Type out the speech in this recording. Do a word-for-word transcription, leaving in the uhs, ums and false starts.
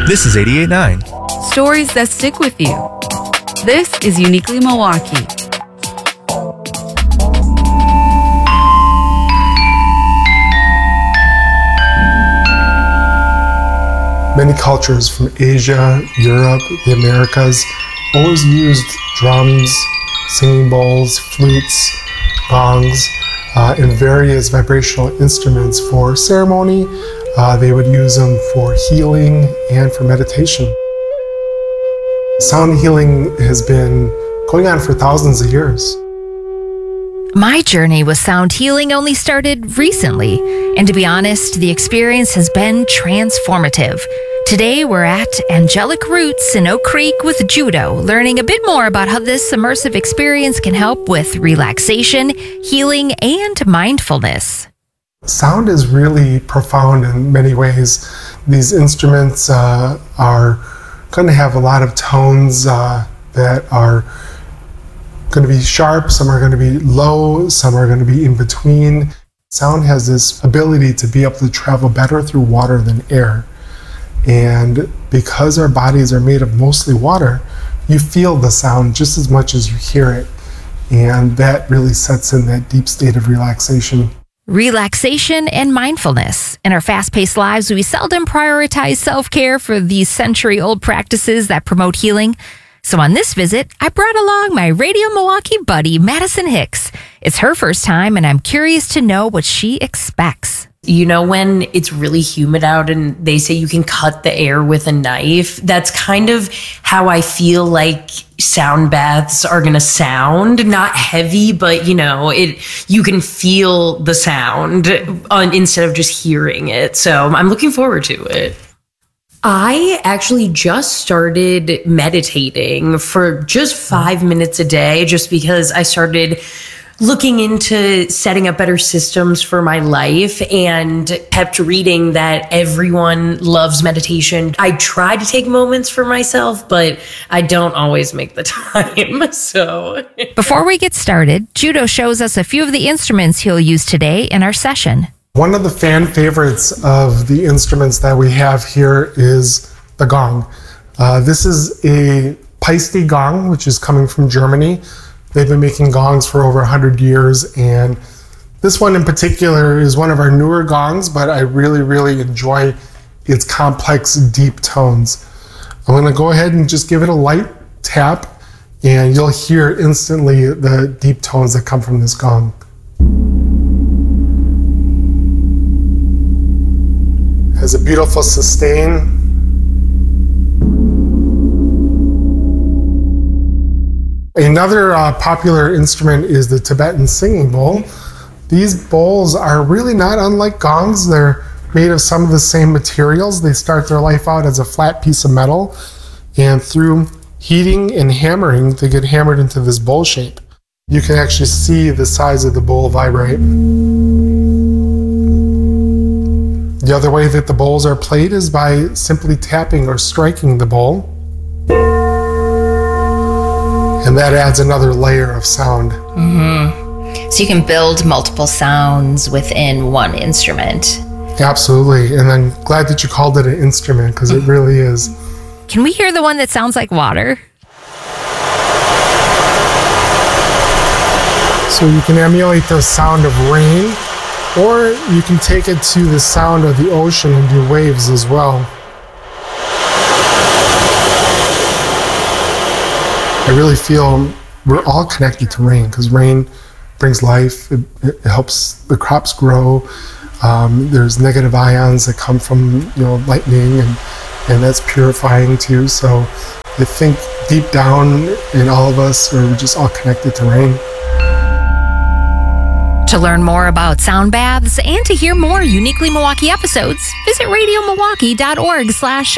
This is eighty-eight point nine. Stories that stick with you. This is Uniquely Milwaukee. Many cultures from Asia, Europe, the Americas always used drums, singing bowls, flutes, gongs, uh, and various vibrational instruments for ceremony. Uh, they would use them for healing and for meditation. Sound healing has been going on for thousands of years. My journey with sound healing only started recently, and to be honest, the experience has been transformative. Today, we're at Angelic Roots in Oak Creek with Judo, learning a bit more about how this immersive experience can help with relaxation, healing, and mindfulness. Sound is really profound in many ways. These instruments uh, are going to have a lot of tones uh, that are going to be sharp, some are going to be low, some are going to be in between. Sound has this ability to be able to travel better through water than air. And because our bodies are made of mostly water, you feel the sound just as much as you hear it. And that really sets in that deep state of relaxation. Relaxation and mindfulness. In our fast-paced lives, we seldom prioritize self-care for these century-old practices that promote healing. So on this visit, I brought along my Radio Milwaukee buddy, Madison Hicks. It's her first time, and I'm curious to know what she expects. You know, when it's really humid out and they say you can cut the air with a knife, that's kind of how I feel like sound baths are going to sound. Not heavy, but, you know, it you can feel the sound on, instead of just hearing it. So I'm looking forward to it. I actually just started meditating for just five minutes a day, just because I started looking into setting up better systems for my life and kept reading that everyone loves meditation. I try to take moments for myself, but I don't always make the time. So before we get started, Judo shows us a few of the instruments he'll use today in our session. One of the fan favorites of the instruments that we have here is the gong. Uh, this is a Paiste gong, which is coming from Germany. They've been making gongs for over one hundred years, and this one in particular is one of our newer gongs, but I really, really enjoy its complex, deep tones. I'm going to go ahead and just give it a light tap, and you'll hear instantly the deep tones that come from this gong. Has a beautiful sustain. Another uh, popular instrument is the Tibetan singing bowl. These bowls are really not unlike gongs. They're made of some of the same materials. They start their life out as a flat piece of metal, and through heating and hammering, they get hammered into this bowl shape. You can actually see the size of the bowl vibrate. The other way that the bowls are played is by simply tapping or striking the bowl. And that adds another layer of sound. Mm-hmm. So you can build multiple sounds within one instrument. Absolutely. And I'm glad that you called it an instrument, because it really is. Can we hear the one that sounds like water? So you can emulate the sound of rain, or you can take it to the sound of the ocean and do waves as well. I really feel we're all connected to rain, because rain brings life. It, it helps the crops grow. Um, there's negative ions that come from, you know, lightning, and, and that's purifying too. So I think deep down in all of us, we're just all connected to rain. To learn more about sound baths and to hear more Uniquely Milwaukee episodes, visit radiomilwaukee dot org slash